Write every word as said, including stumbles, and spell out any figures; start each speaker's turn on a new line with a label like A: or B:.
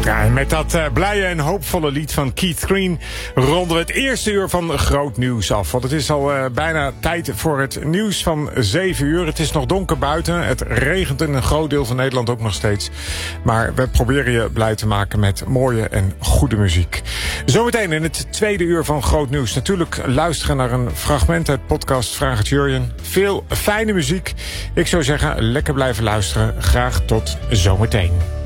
A: Ja, en met dat uh, blije en hoopvolle lied van Keith Green ronden we het eerste uur van Groot Nieuws af. Want het is al uh, bijna tijd voor het nieuws van zeven uur. Het is nog donker buiten. Het regent in een groot deel van Nederland ook nog steeds. Maar we proberen je blij te maken met mooie en goede muziek. Zometeen in het tweede uur van Groot Nieuws natuurlijk luisteren naar een fragment uit podcast Vraag het Jurjen. Veel fijne muziek. Ik zou zeggen, lekker blijven luisteren. Graag tot zometeen.